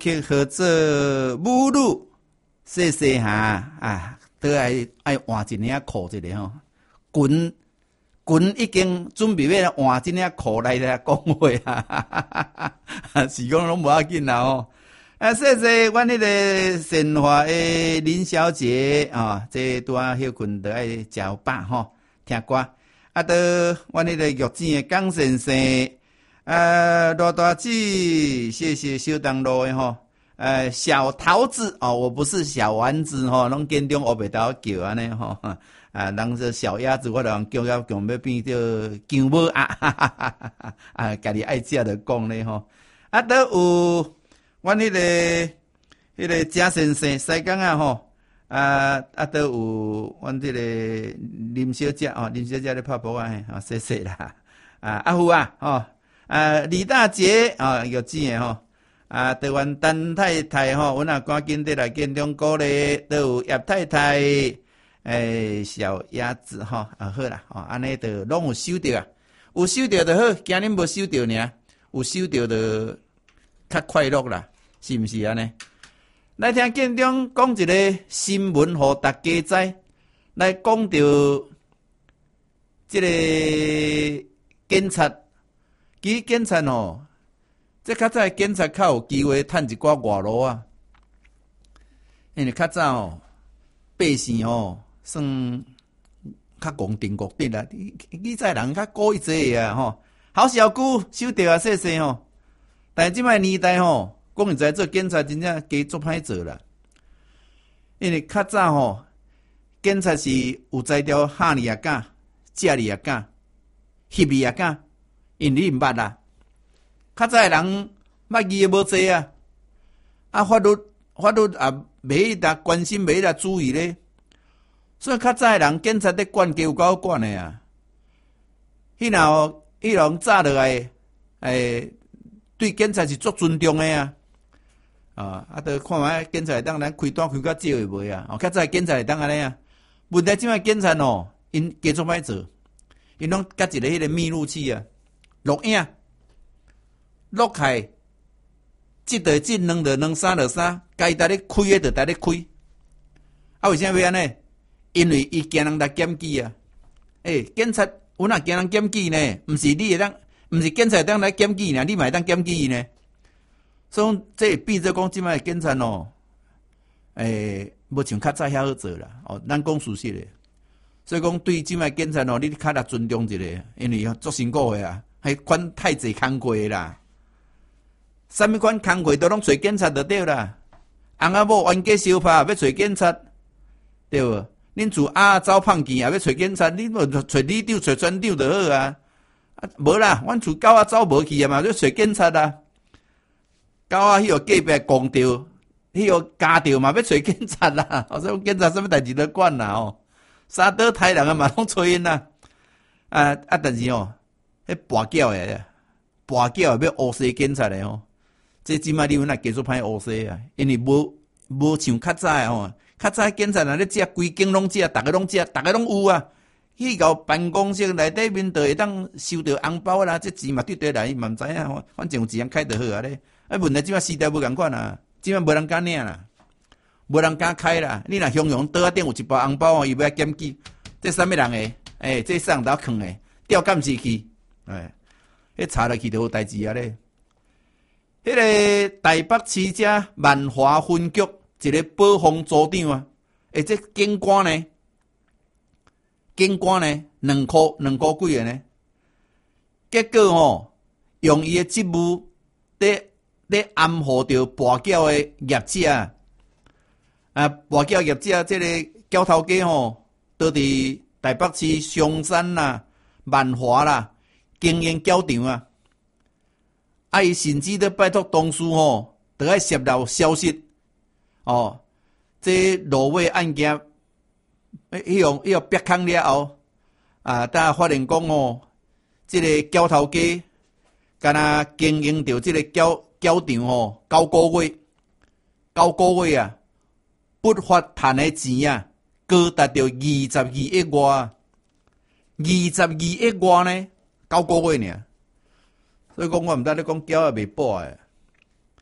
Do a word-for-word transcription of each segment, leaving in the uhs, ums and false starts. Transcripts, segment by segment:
去合做母乳，细细下啊，都爱爱换一领裤一个吼，裙裙已经准备要换一领裤来来讲话啊，是讲拢无要紧啦吼。啊，谢谢阮迄个神华的林小姐啊，这拄啊休困都爱食饱吼，听歌。啊，到阮迄个玉井的江先生，呃，罗大姐，谢谢小东路的吼，呃，小桃子哦，我不是小丸子吼，拢建中学袂到叫安尼吼，啊，人说小鸭子，我人叫到强要变做姜母鸭，哈哈哈哈啊，家己爱食就讲咧吼，啊，都有。阮迄、那个、迄个贾先生，西港啊吼，啊啊都有阮这个林小姐哦，林小姐咧拍波啊，吼，谢谢啦，啊阿虎啊，吼，啊李大姐啊，玉子的吼，啊台湾陈太太吼，阮也赶紧得来见中鼓励，都有叶太太，诶小鸭子吼，啊好啦，哦安尼就拢有收到啊，有收到就好，今日无收到呢，有收到就较快乐啦。是毋是安尼？来听建中讲一个新闻，互大家知。来讲到即个警察，其实警察哦，即较早警察较有机会趁一寡外劳啊。因为较早哦，百姓哦，算较公定国定啦。以前人较故意济啊吼，好小姑收到啊，谢谢吼。但即摆年代吼。讲实在做警察真正加做歹做啦，因为较早吼，警察是有才调吓你也敢，借你也敢，翕你也敢，因你毋捌啦。较早诶人捌字诶无济啊，啊法律法律也袂达关心，袂达注意咧，所以较早诶人警察咧管加有够管诶啊。迄若迄人早落来诶，对警察是足尊重诶啊。啊！啊，都看卖警察当咱开单开较少会袂啊？哦，较早警察会当安尼啊。问题即摆警察哦，因加做歹做，因拢甲一个迄个密录器啊，录影，录开，即着即两着两三着三，该逐咧开诶着逐咧开。啊，为啥要安尼？因为伊惊人来检举啊。诶、欸，警察有哪惊人检举呢？毋是你会当，毋是警察当来检举呢，你嘛会当检举伊呢？所以这变做讲，即摆警察哦，诶，无像较早遐好做啦。哦，咱讲事实诶。所以讲，对即摆警察哦，你较来尊重一下，因为做辛苦诶啊，还管太济工课啦。啥物款工课都拢找警察就对啦。翁仔某冤家相拍要找警察，对无？恁厝鸭走胖见也要找警察，你无找里长、找村长就好啊。啊，无啦，阮厝狗仔走无去啊嘛，要找警察啊。狗仔迄个隔壁公着，迄个家着嘛要找警察啦。所以警察什么代志都管啦哦。三倒台人啊嘛拢找因啦。啊啊，但是哦，迄跋筊诶，跋筊要乌西警察诶吼。这即摆你阮也加做歹乌西啊，因为无无像较早诶吼，较早警察若咧遮规警拢遮，逐个拢遮，逐个拢有啊。去到办公室内底面，就会当收到红包啦，这钱嘛对对来，伊嘛毋知影吼，反正有钱开就好啊咧。啊，问题即摆时代无共款啊，即摆无人敢领啦，无人敢开啦。你若雄雄桌仔顶有一包红包哦，伊要检举，这啥物人诶？诶、欸，这上头藏诶，调监视器，诶，迄查落去就有代志啊咧。迄、那个台北市遮万华分局一个保防组长啊，诶，这警官呢？警官呢？两箍两箍几个呢？结果吼、哦，用伊诶职务咧咧暗号着跋筊诶业者啊，啊跋筊业者即个交头家吼，倒伫台北市松山啦、万华啦经营教场啊。啊，伊甚至咧拜托同事吼，得爱泄露消息哦。这落尾案件，迄样迄样逼空了后，啊，当发现讲哦，即、这个教头家敢若经营着即个教教场吼，九个月，九个月啊，不法赚的钱啊，高达到二十二亿外，二十二亿外呢，九个月呢。所以讲，我毋知你讲鸟也袂保诶。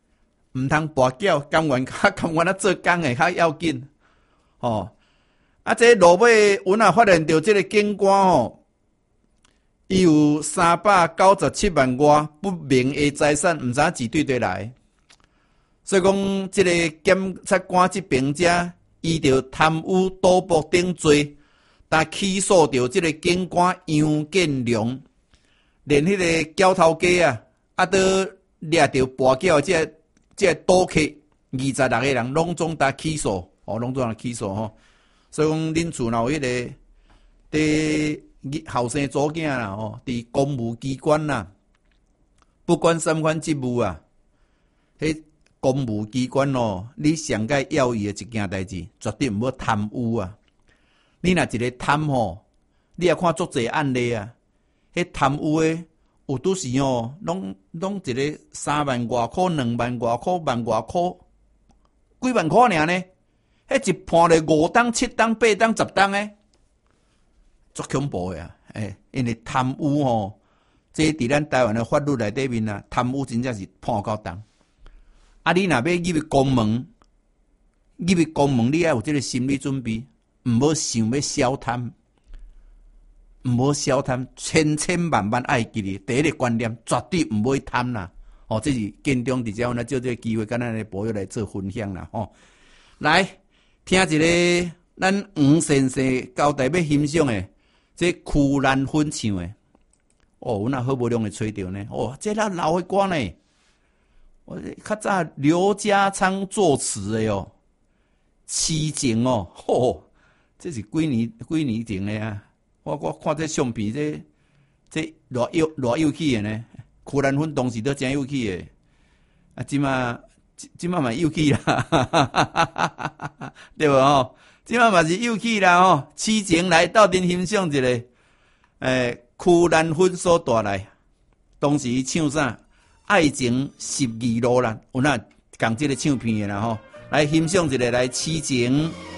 毋通跋筊，甘愿较甘愿啊做工诶较要紧。哦，啊，这落尾阮也发现到这个警官吼，伊有三百九十七万外不明诶财产，毋知几对对来。所以讲，这个检察官这边遮，伊着贪污、赌博等罪，但起诉着这个警官杨建良，连迄个交头家啊，啊，都掠着跋筊这个、这个赌客二十六个人，拢总达起诉，哦，拢总达起诉吼。所以讲，恁厝若有迄、那个伫后生祖囝啦，吼，伫公务机关啦，不管三款职务啊，迄。公务机关哦，你上该要义的一件代志，绝对毋好贪污啊！你若一个贪吼，你也看足侪案例啊。迄贪污的有拄是哦，拢拢一个三万外箍、两万外箍、万外箍，几万箍尔呢？迄一判咧五档、七档、八档、十档诶，足恐怖诶啊！诶，因为贪污吼，这伫咱台湾的法律内底面啊，贪污真正是判到重。啊！你若要入去公门，入去公门，你要有这个心理准备，毋好想要小贪，毋好小贪，千千万万爱记哩。第一个观念，绝对毋好贪啦。哦，这是建中伫遮，阮来借这个机会，跟咱的朋友来做分享啦。吼、哦，来听一个咱黄先生交代要欣赏的，这曲兰芬唱的。哦，阮也好无容易吹到呢。哦，这咱老的歌呢。我较早刘家昌作词的哦，痴情哦，吼，这是几年几年前的啊！我我看这相片，这这偌有偌有气的呢。曲兰芬当时都真有气的，啊，即马即马嘛有气啦，对无吼？即马嘛是有气啦吼。痴情来斗阵欣赏一个，诶，曲兰芬所带来，当时唱啥？爱情十二路啦，有哪讲这个唱片的啦吼，来欣赏一个来痴情。